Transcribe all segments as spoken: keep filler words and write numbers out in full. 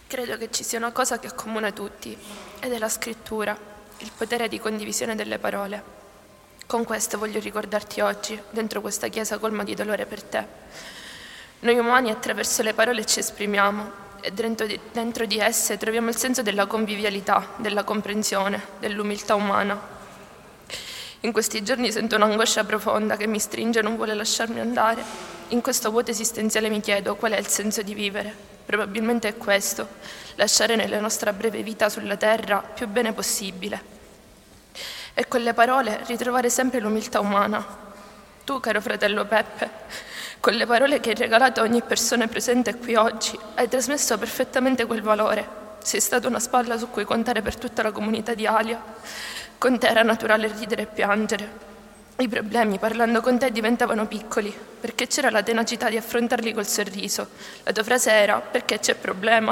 Credo che ci sia una cosa che accomuna tutti, ed è la scrittura, il potere di condivisione delle parole. Con questo voglio ricordarti oggi, dentro questa chiesa colma di dolore per te. Noi umani attraverso le parole ci esprimiamo e dentro di, dentro di esse troviamo il senso della convivialità, della comprensione, dell'umiltà umana. In questi giorni sento un'angoscia profonda che mi stringe e non vuole lasciarmi andare. In questo vuoto esistenziale mi chiedo qual è il senso di vivere. Probabilmente è questo, lasciare nella nostra breve vita sulla terra più bene possibile. E con le parole ritrovare sempre l'umiltà umana. Tu, caro fratello Peppe, con le parole che hai regalato a ogni persona presente qui oggi, hai trasmesso perfettamente quel valore. Sei stata una spalla su cui contare per tutta la comunità di Alia. Con te era naturale ridere e piangere. I problemi, parlando con te, diventavano piccoli, perché c'era la tenacità di affrontarli col sorriso. La tua frase era: perché c'è problema?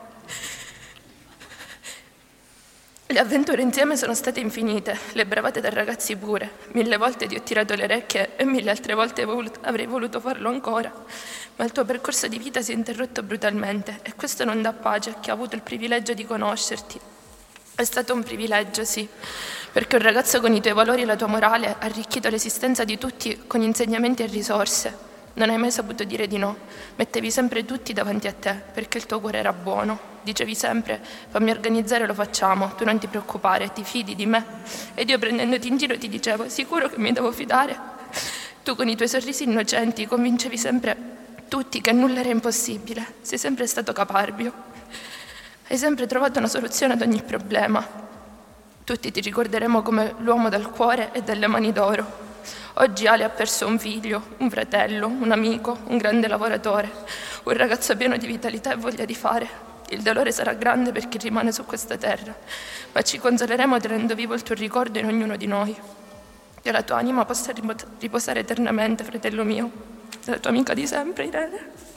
Le avventure insieme sono state infinite, le bravate da ragazzi pure. Mille volte ti ho tirato le orecchie e mille altre volte avrei voluto farlo ancora. Ma il tuo percorso di vita si è interrotto brutalmente e questo non dà pace a chi ha avuto il privilegio di conoscerti. È stato un privilegio, sì, perché un ragazzo con i tuoi valori e la tua morale ha arricchito l'esistenza di tutti con insegnamenti e risorse. Non hai mai saputo dire di no, mettevi sempre tutti davanti a te, perché il tuo cuore era buono. Dicevi sempre: fammi organizzare, lo facciamo, tu non ti preoccupare, ti fidi di me. Ed io, prendendoti in giro, ti dicevo: sicuro che mi devo fidare? Tu con i tuoi sorrisi innocenti convincevi sempre tutti che nulla era impossibile. Sei sempre stato caparbio. Hai sempre trovato una soluzione ad ogni problema. Tutti ti ricorderemo come l'uomo dal cuore e dalle mani d'oro. Oggi Ale ha perso un figlio, un fratello, un amico, un grande lavoratore, un ragazzo pieno di vitalità e voglia di fare. Il dolore sarà grande per chi rimane su questa terra, ma ci consoleremo tenendo vivo il tuo ricordo in ognuno di noi. Che la tua anima possa riposare eternamente, fratello mio. La tua amica di sempre, Irene.